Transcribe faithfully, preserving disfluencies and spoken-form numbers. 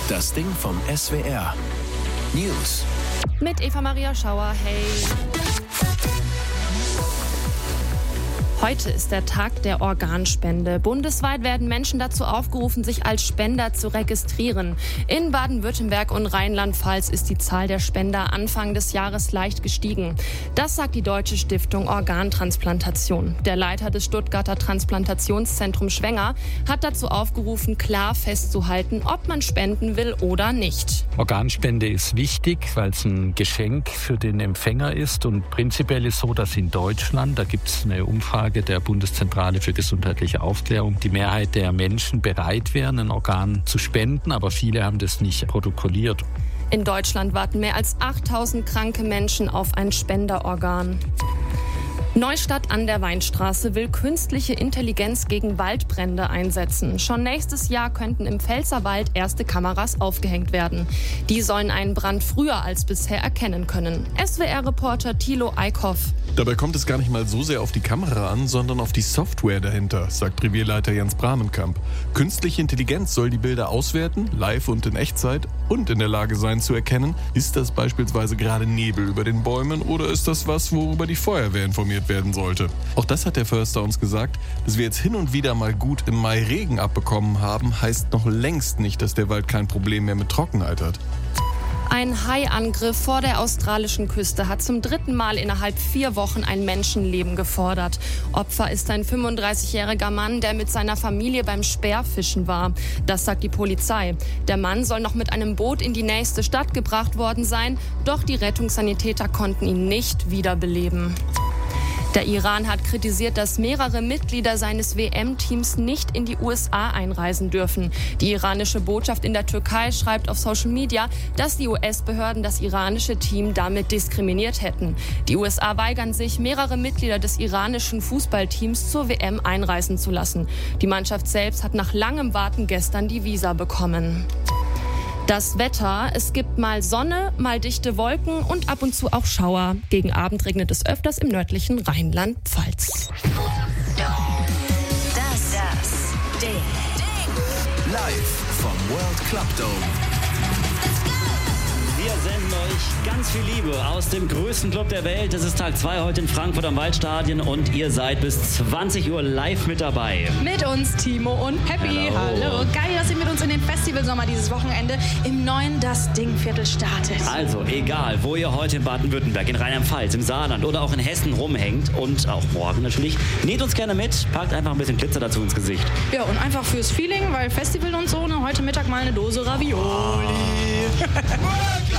Das Ding vom S W R. News. Mit Eva Maria Schauer, hey. Heute ist der Tag der Organspende. Bundesweit werden Menschen dazu aufgerufen, sich als Spender zu registrieren. In Baden-Württemberg und Rheinland-Pfalz ist die Zahl der Spender Anfang des Jahres leicht gestiegen. Das sagt die Deutsche Stiftung Organtransplantation. Der Leiter des Stuttgarter Transplantationszentrums Schwenger hat dazu aufgerufen, klar festzuhalten, ob man spenden will oder nicht. Organspende ist wichtig, weil es ein Geschenk für den Empfänger ist. Und prinzipiell ist so, dass in Deutschland, da gibt es eine Umfrage der Bundeszentrale für gesundheitliche Aufklärung, die Mehrheit der Menschen bereit wären, ein Organ zu spenden, aber viele haben das nicht protokolliert. In Deutschland warten mehr als achttausend kranke Menschen auf ein Spenderorgan. Neustadt an der Weinstraße will künstliche Intelligenz gegen Waldbrände einsetzen. Schon nächstes Jahr könnten im Pfälzerwald erste Kameras aufgehängt werden. Die sollen einen Brand früher als bisher erkennen können. S W R-Reporter Thilo Eickhoff. Dabei kommt es gar nicht mal so sehr auf die Kamera an, sondern auf die Software dahinter, sagt Revierleiter Jens Bramenkamp. Künstliche Intelligenz soll die Bilder auswerten, live und in Echtzeit, und in der Lage sein zu erkennen, ist das beispielsweise gerade Nebel über den Bäumen oder ist das was, worüber die Feuerwehr informiert werden sollte. Auch das hat der Förster uns gesagt. Dass wir jetzt hin und wieder mal gut im Mai Regen abbekommen haben, heißt noch längst nicht, dass der Wald kein Problem mehr mit Trockenheit hat. Ein Haiangriff vor der australischen Küste hat zum dritten Mal innerhalb vier Wochen ein Menschenleben gefordert. Opfer ist ein fünfunddreißigjähriger Mann, der mit seiner Familie beim Speerfischen war. Das sagt die Polizei. Der Mann soll noch mit einem Boot in die nächste Stadt gebracht worden sein, doch die Rettungssanitäter konnten ihn nicht wiederbeleben. Der Iran hat kritisiert, dass mehrere Mitglieder seines W M-Teams nicht in die U S A einreisen dürfen. Die iranische Botschaft in der Türkei schreibt auf Social Media, dass die U S-Behörden das iranische Team damit diskriminiert hätten. Die U S A weigern sich, mehrere Mitglieder des iranischen Fußballteams zur W M einreisen zu lassen. Die Mannschaft selbst hat nach langem Warten gestern die Visa bekommen. Das Wetter, es gibt mal Sonne, mal dichte Wolken und ab und zu auch Schauer. Gegen Abend regnet es öfters im nördlichen Rheinland-Pfalz. Das, das Ding. Live vom World Club Dome. Wir senden euch ganz viel Liebe aus dem größten Club der Welt. Das ist Tag zwei heute in Frankfurt am Waldstadion und ihr seid bis zwanzig Uhr live mit dabei. Mit uns Timo und Happy. Hallo. Hallo. Geil, dass ihr mit uns in den Festivalsommer dieses Wochenende im neuen Das Ding Viertel startet. Also egal, wo ihr heute in Baden-Württemberg, in Rheinland-Pfalz, im Saarland oder auch in Hessen rumhängt und auch morgen natürlich, nehmt uns gerne mit, packt einfach ein bisschen Glitzer dazu ins Gesicht. Ja, und einfach fürs Feeling, weil Festival und so, ne, heute Mittag mal eine Dose Ravioli.